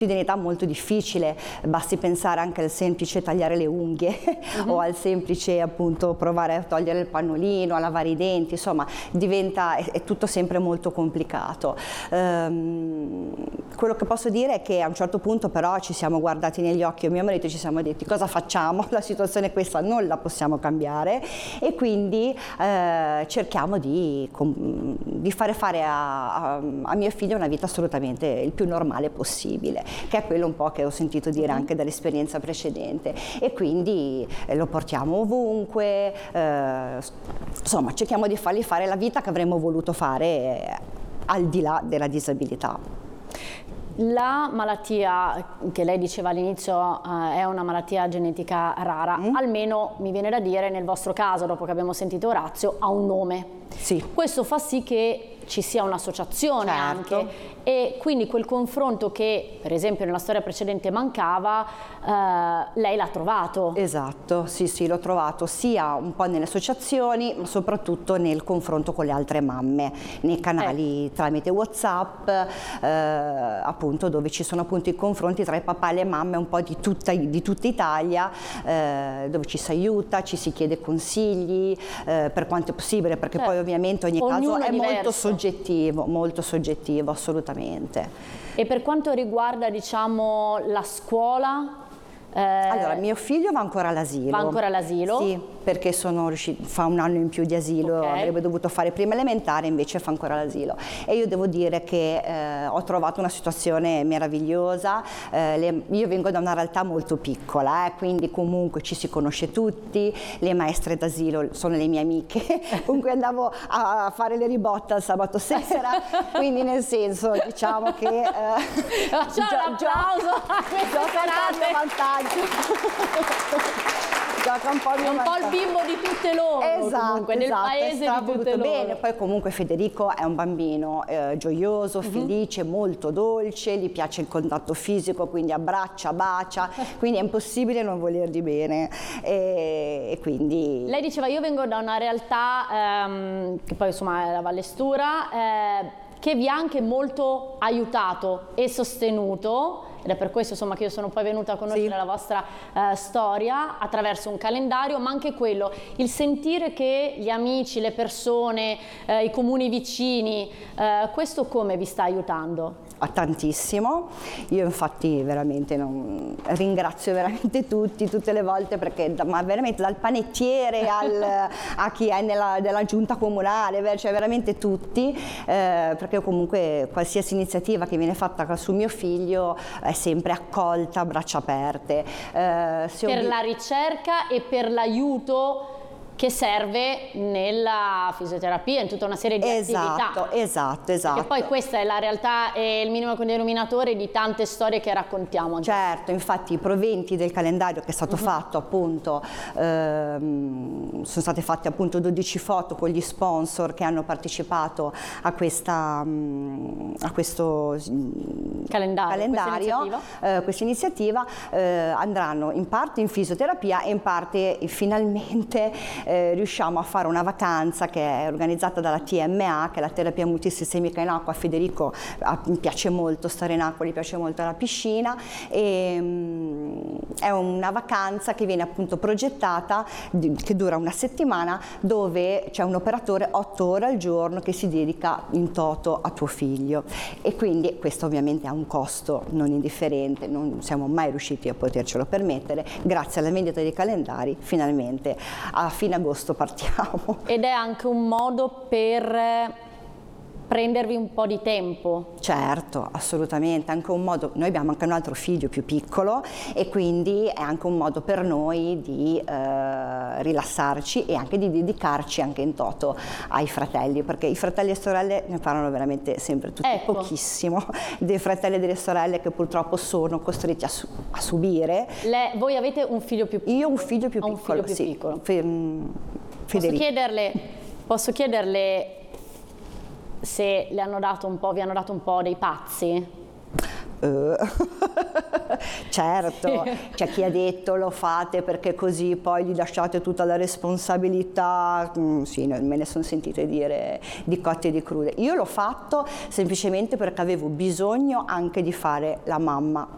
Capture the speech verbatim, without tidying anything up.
quotidianità molto difficile, basti pensare anche al semplice tagliare le unghie uh-huh. o al semplice appunto provare a togliere il pannolino, a lavare i denti, insomma diventa, è, è tutto sempre molto complicato. Um, quello che posso dire è che a un certo punto però ci siamo guardati negli occhi, io e mio marito ci siamo detti cosa facciamo, la situazione questa non la possiamo cambiare e quindi eh, cerchiamo di, di fare fare a, a, a mio figlio una vita assolutamente il più normale possibile, che è quello un po' che ho sentito dire anche dall'esperienza precedente, e quindi eh, lo portiamo ovunque, eh, insomma cerchiamo di fargli fare la vita che avremmo voluto fare eh, al di là della disabilità. La malattia che lei diceva all'inizio eh, è una malattia genetica rara, mm. almeno mi viene da dire nel vostro caso, dopo che abbiamo sentito Orazio, ha un nome. Sì. Questo fa sì che ci sia un'associazione certo. anche, e quindi quel confronto che per esempio nella storia precedente mancava, eh, lei l'ha trovato. Esatto, sì sì, l'ho trovato sia un po' nelle associazioni ma soprattutto nel confronto con le altre mamme, nei canali eh. tramite WhatsApp, eh, appunto dove ci sono appunto i confronti tra i papà e le mamme un po' di tutta, di tutta Italia, eh, dove ci si aiuta, ci si chiede consigli eh, per quanto è possibile, perché certo. poi ovviamente ogni Ognuno caso è, è molto soggettivo, molto soggettivo assolutamente. E per quanto riguarda diciamo la scuola? Eh, allora, mio figlio va ancora all'asilo. Va ancora all'asilo? Sì, perché sono riuscito, fa un anno in più di asilo, okay. avrebbe dovuto fare prima elementare, invece fa ancora l'asilo. E io devo dire che eh, ho trovato una situazione meravigliosa, eh, le, io vengo da una realtà molto piccola, eh, quindi comunque ci si conosce tutti, le maestre d'asilo sono le mie amiche, con cui andavo a fare le ribotte al sabato sera, quindi nel senso diciamo che... Eh, Facciamo un applauso a queste serate! Vantaggio. Gioca un po', è un po' il bimbo di tutte loro, esatto, comunque, del esatto, paese di tutte loro. Bene. Poi comunque Federico è un bambino eh, gioioso, uh-huh. felice, molto dolce, gli piace il contatto fisico, quindi abbraccia, bacia, quindi è impossibile non volergli bene. E, e quindi... Lei diceva io vengo da una realtà, ehm, che poi insomma è la Vallestura, eh, che vi ha anche molto aiutato e sostenuto, ed è per questo insomma che io sono poi venuta a conoscere sì. la vostra uh, storia attraverso un calendario, ma anche quello, il sentire che gli amici, le persone, uh, i comuni vicini, uh, questo come vi sta aiutando? A tantissimo, io infatti veramente non, ringrazio veramente tutti, tutte le volte, perché da, ma veramente dal panettiere al, a chi è nella, nella giunta comunale, cioè veramente tutti, eh, perché comunque qualsiasi iniziativa che viene fatta su mio figlio è sempre accolta a braccia aperte. Eh, per la ricerca e per l'aiuto che serve nella fisioterapia, in tutta una serie di esatto, attività. Esatto, esatto. E poi questa è la realtà e il minimo denominatore di tante storie che raccontiamo. Certo, infatti i proventi del calendario che è stato uh-huh. fatto appunto, ehm, sono state fatte appunto dodici foto con gli sponsor che hanno partecipato a, questa, a questo calendario, calendario questa iniziativa, eh, questa iniziativa eh, andranno in parte in fisioterapia e in parte eh, finalmente Eh, riusciamo a fare una vacanza che è organizzata dalla T M A, che è la terapia multisistemica in acqua. A Federico a, mi piace molto stare in acqua, gli piace molto la piscina, e mh, è una vacanza che viene appunto progettata, di, che dura una settimana, dove c'è un operatore otto ore al giorno che si dedica in toto a tuo figlio, e quindi questo ovviamente ha un costo non indifferente, non siamo mai riusciti a potercelo permettere. Grazie alla vendita dei calendari finalmente a fine agosto partiamo. Ed è anche un modo per prendervi un po' di tempo. Certo, assolutamente, anche un modo, noi abbiamo anche un altro figlio più piccolo e quindi è anche un modo per noi di eh, rilassarci e anche di dedicarci anche in toto ai fratelli, perché i fratelli e sorelle ne parlano veramente sempre tutti ecco. pochissimo, dei fratelli e delle sorelle che purtroppo sono costretti a, su a subire. Le, voi avete un figlio più piccolo? Io un figlio più piccolo, un figlio più sì. piccolo. Fe posso chiederle, posso chiederle se le hanno dato un po', vi hanno dato un po' dei pazzi? Uh, certo, c'è chi ha detto lo fate perché così poi gli lasciate tutta la responsabilità, mm, sì, me ne sono sentite dire di cotte e di crude. Io l'ho fatto semplicemente perché avevo bisogno anche di fare la mamma